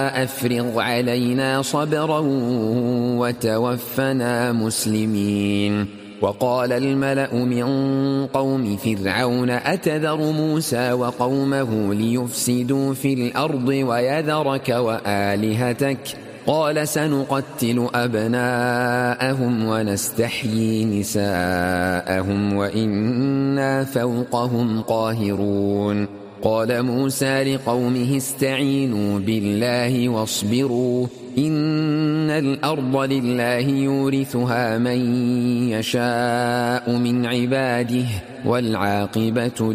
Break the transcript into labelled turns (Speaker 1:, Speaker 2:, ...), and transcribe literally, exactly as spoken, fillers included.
Speaker 1: أفرغ علينا صبرا وتوفنا مسلمين. وقال الملأ من قوم فرعون أتذر موسى وقومه ليفسدوا في الأرض ويذرك وآلهتك قال سنقتل أبناءهم ونستحيي نساءهم وإنا فوقهم قاهرون. قال موسى لقومه استعينوا بالله واصبروا إن الأرض لله يورثها من يشاء من عباده والعاقبة